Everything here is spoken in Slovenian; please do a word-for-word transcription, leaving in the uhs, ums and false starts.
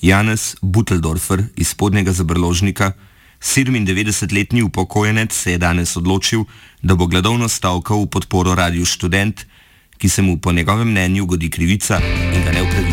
Janez Buteldorfer iz Spodnjega Zabrložnika, sedemindevetdesetletni upokojenec, se je danes odločil, da bo gladovno stavkal v podporo Radiu Študent, ki se mu po njegovem mnenju godi krivica in ga ne upravičuje.